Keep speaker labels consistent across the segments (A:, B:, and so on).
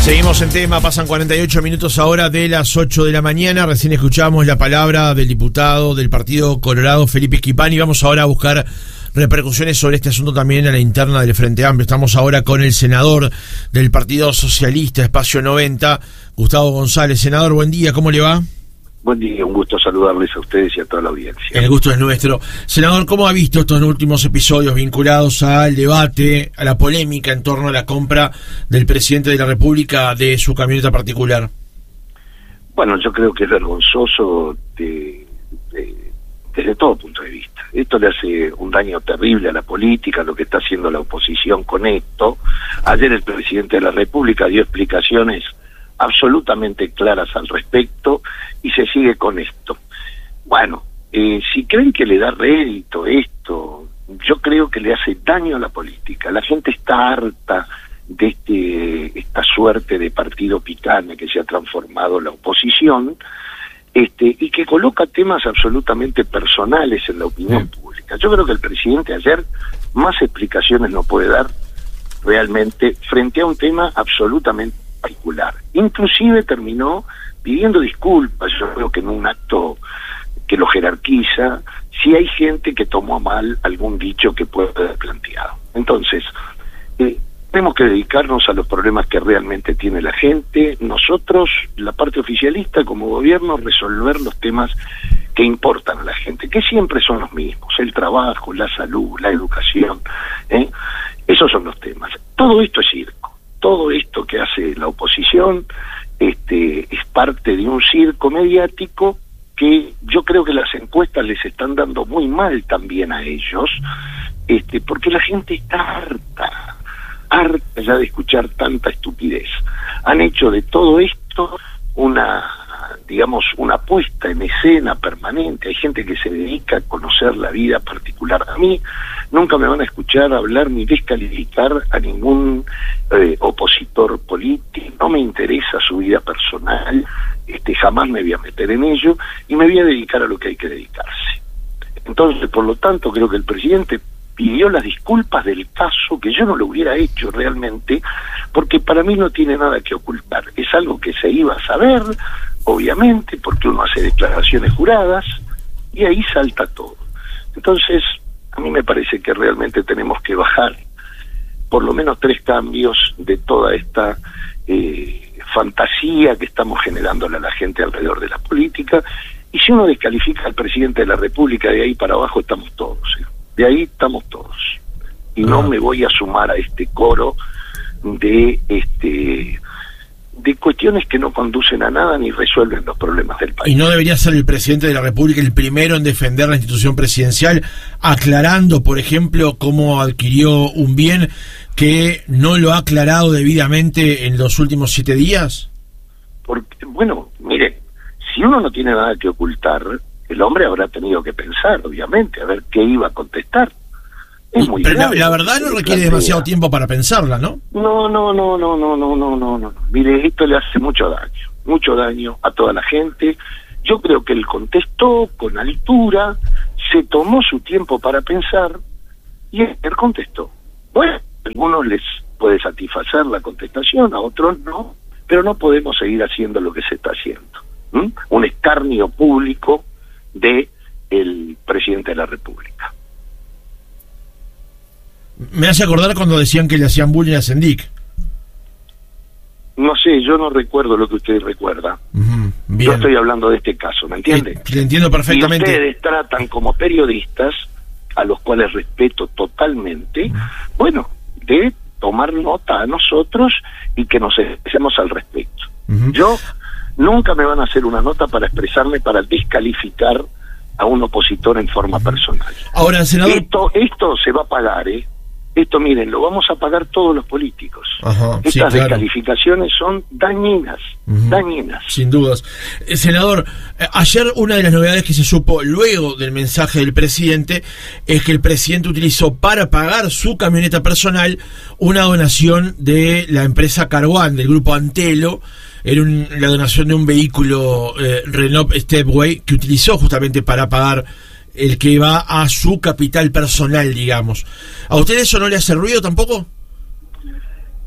A: Seguimos en tema, pasan 48 minutos ahora de las 8 de la mañana. Recién escuchamos la palabra del diputado del Partido Colorado, Felipe Schipani. Vamos ahora a buscar repercusiones sobre este asunto también a la interna del Frente Amplio. Estamos ahora con el senador del Partido Socialista, Espacio 90, Gustavo González. Senador, buen día, ¿cómo le va?
B: Buen día, un gusto saludarles a ustedes y a toda la audiencia.
A: El gusto es nuestro. Senador, ¿cómo ha visto estos últimos episodios vinculados al debate, a la polémica en torno a la compra del presidente de la República de su camioneta particular?
B: Bueno, yo creo que es vergonzoso desde todo punto de vista. Esto le hace un daño terrible a la política, lo que está haciendo la oposición con esto. Ayer el presidente de la República dio explicaciones absolutamente claras al respecto y se sigue con esto. Bueno, si creen que le da rédito esto, yo creo que le hace daño a la política. La gente está harta de esta suerte de partido picana que se ha transformado la oposición, y que coloca temas absolutamente personales en la opinión pública. Yo creo que el presidente ayer más explicaciones no puede dar realmente frente a un tema absolutamente particular. Inclusive terminó pidiendo disculpas, yo creo que en un acto que lo jerarquiza, si hay gente que tomó a mal algún dicho que pueda haber planteado. Entonces, tenemos que dedicarnos a los problemas que realmente tiene la gente, nosotros, la parte oficialista como gobierno, resolver los temas que importan a la gente, que siempre son los mismos: el trabajo, la salud, la educación, esos son los temas. Todo esto es circo. Todo esto que hace la oposición es parte de un circo mediático que yo creo que las encuestas les están dando muy mal también a ellos, porque la gente está harta ya de escuchar tanta estupidez. Han hecho de todo esto una puesta en escena permanente. Hay gente que se dedica a conocer la vida particular. A mí nunca me van a escuchar hablar ni descalificar a ningún opositor político. No me interesa su vida personal, jamás me voy a meter en ello y me voy a dedicar a lo que hay que dedicarse. Entonces, por lo tanto, creo que el presidente pidió las disculpas del caso, que yo no lo hubiera hecho realmente, porque para mí no tiene nada que ocultar. Es algo que se iba a saber, obviamente, porque uno hace declaraciones juradas y ahí salta todo. Entonces, a mí me parece que realmente tenemos que bajar por lo menos 3 cambios de toda esta fantasía que estamos generándole a la gente alrededor de la política. Y si uno descalifica al presidente de la República, de ahí para abajo estamos todos, de ahí estamos todos. Y no me voy a sumar a este coro de cuestiones que no conducen a nada ni resuelven los problemas del país.
A: ¿Y no debería ser el presidente de la República el primero en defender la institución presidencial, aclarando, por ejemplo, cómo adquirió un bien que no lo ha aclarado debidamente en los últimos 7 días? Porque,
B: bueno, mire, si uno no tiene nada que ocultar, el hombre habrá tenido que pensar, obviamente, a ver qué iba a contestar. Es muy
A: pero
B: grave,
A: la verdad no requiere demasiado tiempo para pensarla, ¿no?
B: No. Mire, esto le hace mucho daño a toda la gente. Yo creo que él contestó con altura, se tomó su tiempo para pensar y él contestó. Bueno, a algunos les puede satisfacer la contestación, a otros no, pero no podemos seguir haciendo lo que se está haciendo. Un escarnio público de el presidente de la República.
A: Me hace acordar cuando decían que le hacían bullying a Sendik.
B: No sé, yo no recuerdo lo que usted recuerda. Yo estoy hablando de este caso, ¿me entiende?
A: Le entiendo perfectamente.
B: Y ustedes tratan como periodistas, a los cuales respeto totalmente, bueno, de tomar nota a nosotros y que nos expresemos al respecto. Yo nunca me van a hacer una nota para expresarme, para descalificar a un opositor en forma personal.
A: Ahora, senador,
B: esto se va a pagar, Esto, miren, lo vamos a pagar todos los políticos. Estas descalificaciones son dañinas, dañinas.
A: Sin dudas. Senador, ayer una de las novedades que se supo luego del mensaje del presidente es que el presidente utilizó para pagar su camioneta personal una donación de la empresa Carwan, del grupo Antelo. Era la donación de un vehículo Renault Stepway que utilizó justamente para pagar el que va a su capital personal, digamos. ¿A usted eso no le hace ruido tampoco?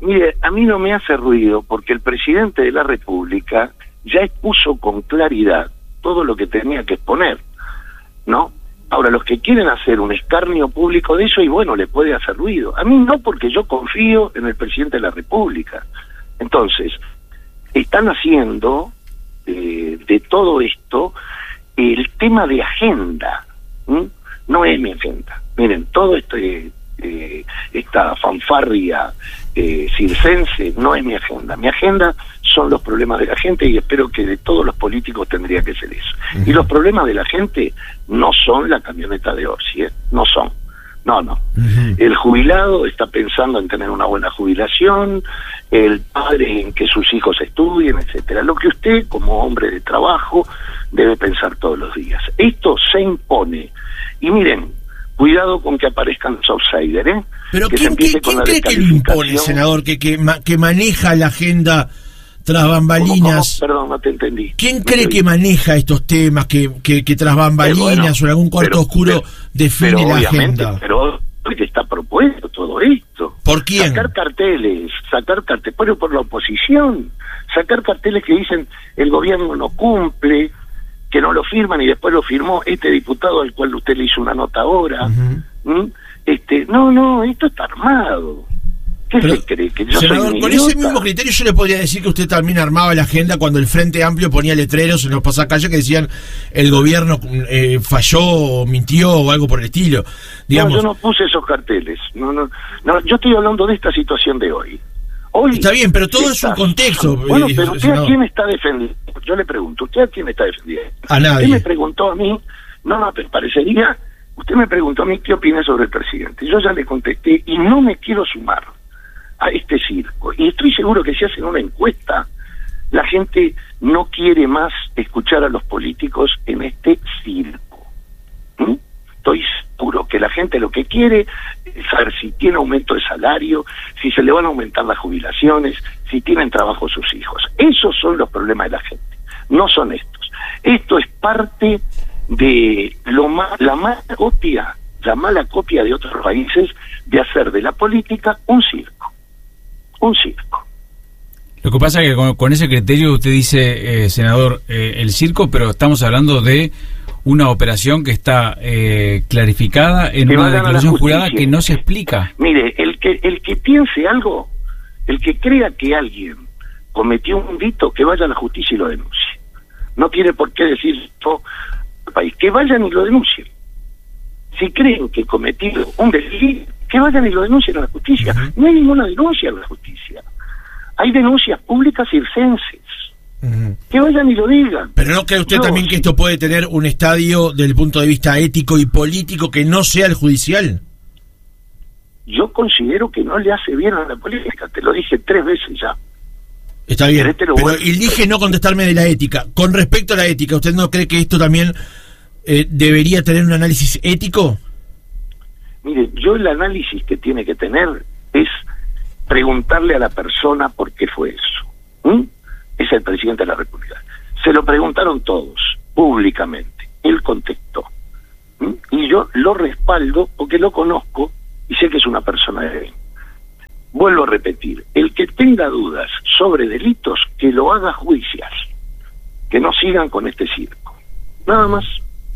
B: Mire, a mí no me hace ruido porque el presidente de la República ya expuso con claridad todo lo que tenía que exponer, ¿no? Ahora, los que quieren hacer un escarnio público de eso, y bueno, le puede hacer ruido. A mí no, porque yo confío en el presidente de la República. Entonces, están haciendo de todo esto el tema de agenda. No es mi agenda. Miren, todo esta fanfarria circense no es mi agenda. Mi agenda son los problemas de la gente, y espero que de todos los políticos tendría que ser eso. Y los problemas de la gente no son la camioneta de Orsi, no son. No. El jubilado está pensando en tener una buena jubilación, el padre en que sus hijos estudien, etcétera. Lo que usted, como hombre de trabajo, debe pensar todos los días. Esto se impone. Y miren, cuidado con que aparezcan los outsiders, ¿eh?
A: Pero ¿quién cree que lo impone, senador? Que maneja la agenda tras bambalinas.
B: ¿Cómo? Perdón, no te entendí.
A: ¿Quién cree que maneja estos temas, que tras bambalinas o en algún cuarto oscuro define la agenda?
B: Pero hoy está propuesto todo esto.
A: ¿Por quién?
B: Sacar carteles, pero por la oposición. Sacar carteles que dicen el gobierno no cumple, que no lo firman, y después lo firmó este diputado al cual usted le hizo una nota ahora. No, esto está armado. ¿Qué se cree? ¿Que yo
A: senador,
B: soy un
A: con
B: idiota?
A: ese mismo criterio yo le podría decir que usted también armaba la agenda cuando el Frente Amplio ponía letreros en los pasacalles que decían el gobierno falló o mintió o algo por el estilo. Digamos.
B: No, yo no puse esos carteles. No, yo estoy hablando de esta situación de hoy.
A: Está bien, pero todo es un contexto.
B: Bueno, pero ¿usted a quién está defendiendo? Yo le pregunto, ¿usted a quién está defendiendo?
A: A nadie.
B: Usted me preguntó a mí, no me parecería, usted me preguntó a mí qué opiné sobre el presidente. Yo ya le contesté y no me quiero sumar a este circo. Y estoy seguro que si hacen una encuesta, la gente no quiere más escuchar a los políticos en este circo. Estoy seguro que la gente lo que quiere es saber si tiene aumento de salario, si se le van a aumentar las jubilaciones, si tienen trabajo sus hijos. Esos son los problemas de la gente, no son estos. Esto es parte de la mala copia de otros países de hacer de la política un circo.
C: Lo que pasa es que con ese criterio usted dice, senador, el circo, pero estamos hablando de una operación que está clarificada en una declaración jurada que no se explica.
B: Mire, el que piense algo, el que crea que alguien cometió un delito, que vaya a la justicia y lo denuncie. No tiene por qué decir esto al país, que vayan y lo denuncien. Si creen que cometió un delito, que vayan y lo denuncien a la justicia. No hay ninguna denuncia a la justicia. Hay denuncias públicas circenses. Que vayan y lo digan.
A: Pero ¿no cree usted también que esto puede tener un estadio desde el punto de vista ético y político que no sea el judicial?
B: Yo considero que no le hace bien a la política, te lo dije 3 veces ya.
A: Está bien, pero elige no contestarme de la ética. Con respecto a la ética, ¿usted no cree que esto también debería tener un análisis ético?
B: Mire, yo el análisis que tiene que tener es preguntarle a la persona por qué fue eso. Es el presidente de la República. Se lo preguntaron todos, públicamente. Él contestó. Y yo lo respaldo porque lo conozco y sé que es una persona de bien. Vuelvo a repetir, el que tenga dudas sobre delitos, que lo haga judicial. Que no sigan con este circo. Nada más.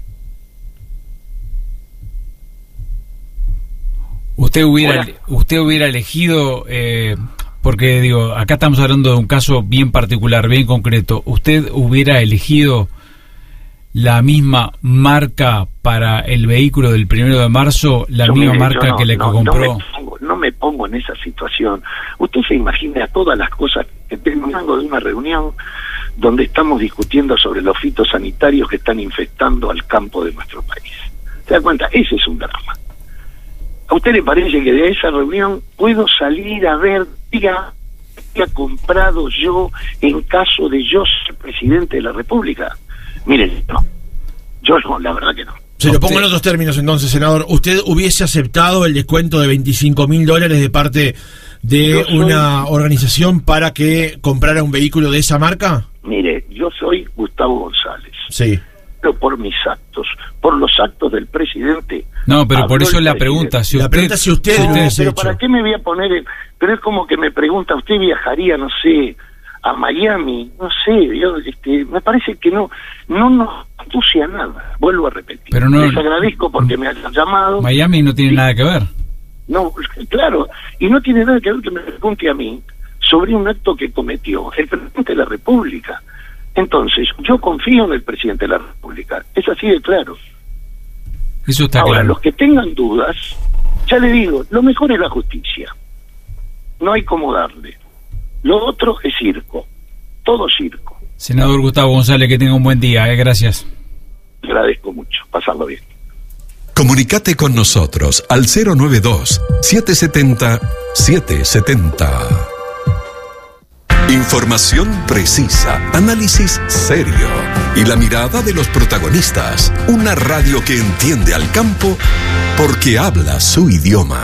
C: Usted hubiera elegido, porque digo, acá estamos hablando de un caso bien particular, bien concreto. ¿Usted hubiera elegido la misma marca para el vehículo del 1 de marzo, la misma marca que le compró?
B: No me pongo en esa situación. Usted se imagina todas las cosas que vengo de una reunión donde estamos discutiendo sobre los fitosanitarios que están infectando al campo de nuestro país. ¿Se da cuenta? Ese es un drama. ¿A usted le parece que de esa reunión puedo salir a ver qué ha comprado yo en caso de yo ser presidente de la República? Miren, no. Yo no, la verdad que no.
A: Se lo pongo en otros términos entonces, senador. ¿Usted hubiese aceptado el descuento de $25.000 de parte de una organización para que comprara un vehículo de esa marca?
B: Mire, yo soy Gustavo González.
A: Sí.
B: pero por mis actos, por los actos del presidente.
C: No, pero por eso la pregunta, si usted
B: pero ¿para qué me voy a poner? Pero es como que me pregunta, ¿usted viajaría, no sé, a Miami? No sé, yo, me parece que no nos conduce a nada. Vuelvo a repetir.
C: Pero no,
B: les agradezco porque me hayan llamado.
C: Miami no tiene nada que ver.
B: No, claro, y no tiene nada que ver que me pregunte a mí sobre un acto que cometió el presidente de la República. Entonces, yo confío en el presidente de la República, es así de claro.
C: Eso está
B: Ahora,
C: claro.
B: Los que tengan dudas, ya le digo, lo mejor es la justicia. No hay cómo darle. Lo otro es circo, todo circo.
C: Senador Gustavo González, que tenga un buen día, gracias.
B: Le agradezco mucho, pasarlo bien.
D: Comunicate con nosotros al 092-770-770. Información precisa, análisis serio y la mirada de los protagonistas. Una radio que entiende al campo porque habla su idioma.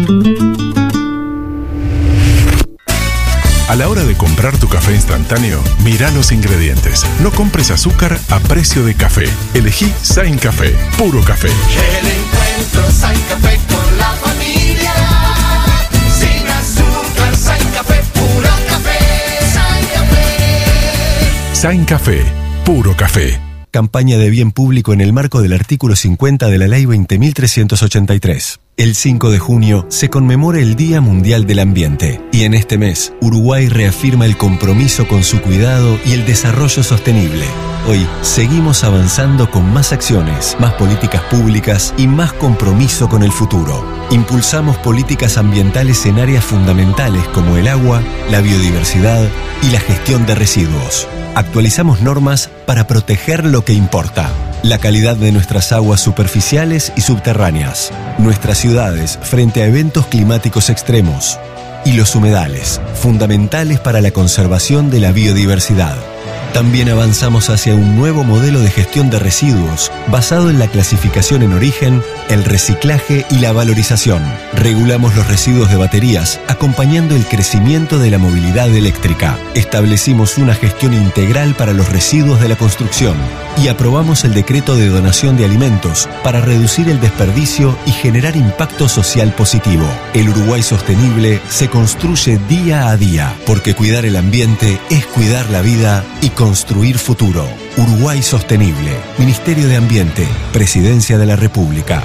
E: A la hora de comprar tu café instantáneo, mira los ingredientes. No compres azúcar a precio de café. Elegí Sain Café, puro café.
F: El encuentro Sain Café con la familia. Sin azúcar, Sain Café, puro café. Sain Café.
E: Sain Café, puro café.
G: Campaña de bien público en el marco del artículo 50 de la Ley 20.383. El 5 de junio se conmemora el Día Mundial del Ambiente y en este mes Uruguay reafirma el compromiso con su cuidado y el desarrollo sostenible. Hoy seguimos avanzando con más acciones, más políticas públicas y más compromiso con el futuro. Impulsamos políticas ambientales en áreas fundamentales como el agua, la biodiversidad y la gestión de residuos. Actualizamos normas para proteger lo que importa. La calidad de nuestras aguas superficiales y subterráneas, nuestras ciudades frente a eventos climáticos extremos y los humedales, fundamentales para la conservación de la biodiversidad. También avanzamos hacia un nuevo modelo de gestión de residuos basado en la clasificación en origen, el reciclaje y la valorización. Regulamos los residuos de baterías, acompañando el crecimiento de la movilidad eléctrica. Establecimos una gestión integral para los residuos de la construcción y aprobamos el decreto de donación de alimentos para reducir el desperdicio y generar impacto social positivo. El Uruguay sostenible se construye día a día, porque cuidar el ambiente es cuidar la vida y construir futuro. Uruguay Sostenible, Ministerio de Ambiente, Presidencia de la República.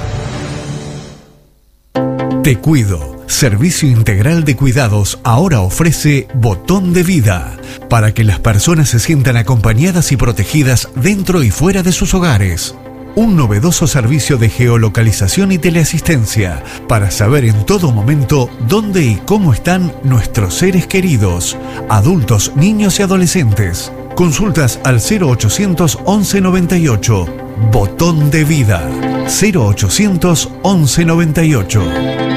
H: Te Cuido, servicio integral de cuidados, ahora ofrece Botón de Vida, para que las personas se sientan acompañadas y protegidas dentro y fuera de sus hogares. Un novedoso servicio de geolocalización y teleasistencia para saber en todo momento dónde y cómo están nuestros seres queridos, adultos, niños y adolescentes. Consultas al 0800 11 98. Botón de Vida. 0800 11 98.